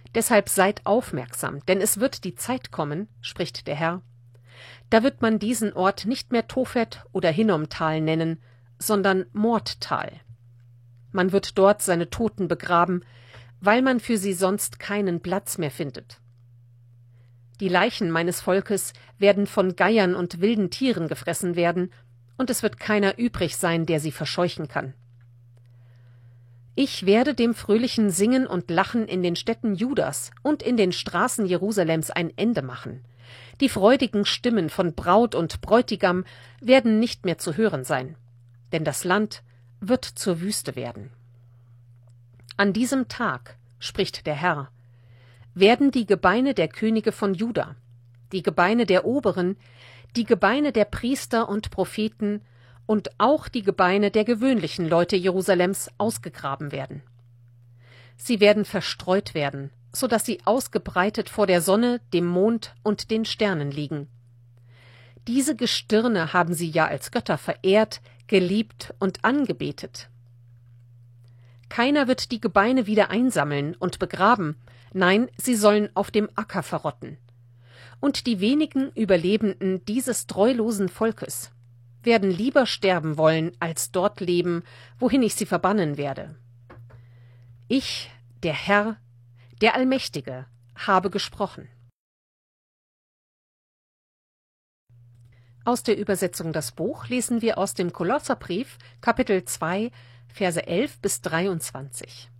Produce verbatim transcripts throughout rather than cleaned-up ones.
Deshalb seid aufmerksam, denn es wird die Zeit kommen, spricht der Herr, da wird man diesen Ort nicht mehr Tophet oder Hinnomtal nennen, sondern Mordtal. Man wird dort seine Toten begraben, weil man für sie sonst keinen Platz mehr findet. Die Leichen meines Volkes werden von Geiern und wilden Tieren gefressen werden, und es wird keiner übrig sein, der sie verscheuchen kann. Ich werde dem fröhlichen Singen und Lachen in den Städten Judas und in den Straßen Jerusalems ein Ende machen. Die freudigen Stimmen von Braut und Bräutigam werden nicht mehr zu hören sein, denn das Land wird zur Wüste werden. An diesem Tag, spricht der Herr, werden die Gebeine der Könige von Juda, die Gebeine der Oberen, die Gebeine der Priester und Propheten und auch die Gebeine der gewöhnlichen Leute Jerusalems ausgegraben werden. Sie werden verstreut werden, so dass sie ausgebreitet vor der Sonne, dem Mond und den Sternen liegen. Diese Gestirne haben sie ja als Götter verehrt, geliebt und angebetet. Keiner wird die Gebeine wieder einsammeln und begraben, nein, sie sollen auf dem Acker verrotten. Und die wenigen Überlebenden dieses treulosen Volkes werden lieber sterben wollen, als dort leben, wohin ich sie verbannen werde. Ich, der Herr, der Allmächtige, habe gesprochen. Aus der Übersetzung Das Buch lesen wir aus dem Kolosserbrief, Kapitel zwei, Verse elf bis dreiundzwanzig.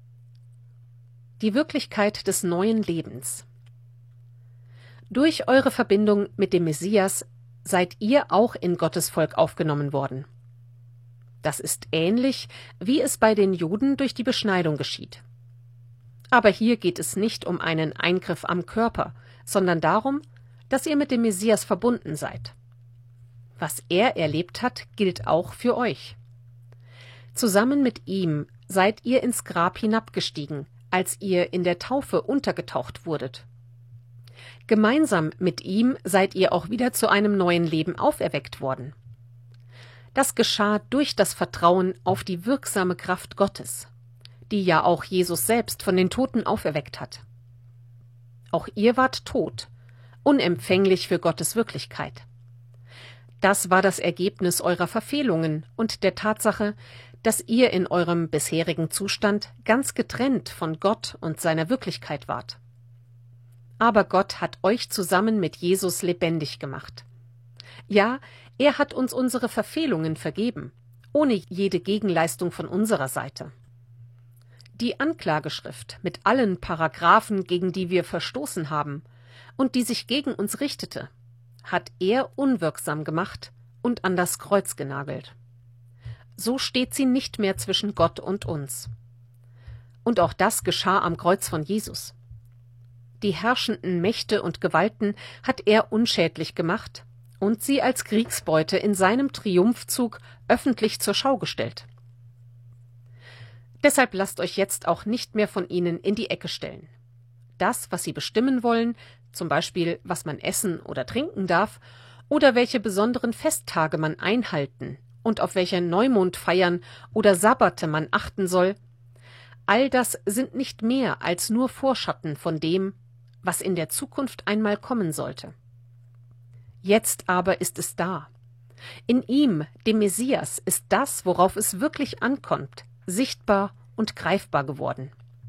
Die Wirklichkeit des neuen Lebens. Durch eure Verbindung mit dem Messias seid ihr auch in Gottes Volk aufgenommen worden. Das ist ähnlich, wie es bei den Juden durch die Beschneidung geschieht. Aber hier geht es nicht um einen Eingriff am Körper, sondern darum, dass ihr mit dem Messias verbunden seid. Was er erlebt hat, gilt auch für euch. Zusammen mit ihm seid ihr ins Grab hinabgestiegen, als ihr in der Taufe untergetaucht wurdet. Gemeinsam mit ihm seid ihr auch wieder zu einem neuen Leben auferweckt worden. Das geschah durch das Vertrauen auf die wirksame Kraft Gottes, die ja auch Jesus selbst von den Toten auferweckt hat. Auch ihr wart tot, unempfänglich für Gottes Wirklichkeit. Das war das Ergebnis eurer Verfehlungen und der Tatsache, dass ihr in eurem bisherigen Zustand ganz getrennt von Gott und seiner Wirklichkeit wart. Aber Gott hat euch zusammen mit Jesus lebendig gemacht. Ja, er hat uns unsere Verfehlungen vergeben, ohne jede Gegenleistung von unserer Seite. Die Anklageschrift mit allen Paragraphen, gegen die wir verstoßen haben und die sich gegen uns richtete, hat er unwirksam gemacht und an das Kreuz genagelt. So steht sie nicht mehr zwischen Gott und uns. Und auch das geschah am Kreuz von Jesus. Die herrschenden Mächte und Gewalten hat er unschädlich gemacht und sie als Kriegsbeute in seinem Triumphzug öffentlich zur Schau gestellt. Deshalb lasst euch jetzt auch nicht mehr von ihnen in die Ecke stellen. Das, was sie bestimmen wollen, zum Beispiel, was man essen oder trinken darf, oder welche besonderen Festtage man einhalten und auf welche Neumondfeiern oder Sabbate man achten soll, all das sind nicht mehr als nur Vorschatten von dem, was in der Zukunft einmal kommen sollte. Jetzt aber ist es da. In ihm, dem Messias, ist das, worauf es wirklich ankommt, sichtbar und greifbar geworden.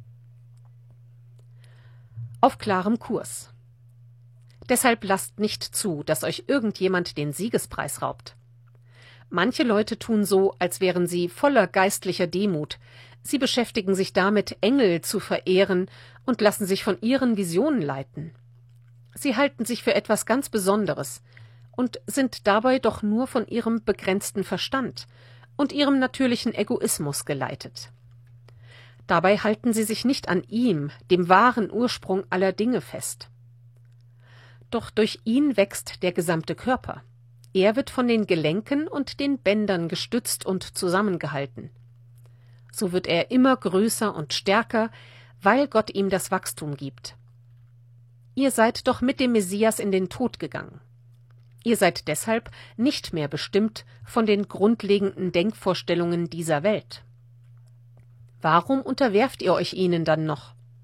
Auf klarem Kurs. Deshalb lasst nicht zu, dass euch irgendjemand den Siegespreis raubt. Manche Leute tun so, als wären sie voller geistlicher Demut. Sie beschäftigen sich damit, Engel zu verehren und lassen sich von ihren Visionen leiten. Sie halten sich für etwas ganz Besonderes und sind dabei doch nur von ihrem begrenzten Verstand und ihrem natürlichen Egoismus geleitet. Dabei halten sie sich nicht an ihm, dem wahren Ursprung aller Dinge, fest. Doch durch ihn wächst der gesamte Körper. Er wird von den Gelenken und den Bändern gestützt und zusammengehalten. So wird er immer größer und stärker, weil Gott ihm das Wachstum gibt. Ihr seid doch mit dem Messias in den Tod gegangen. Ihr seid deshalb nicht mehr bestimmt von den grundlegenden Denkvorstellungen dieser Welt. Warum unterwerft ihr euch ihnen dann noch?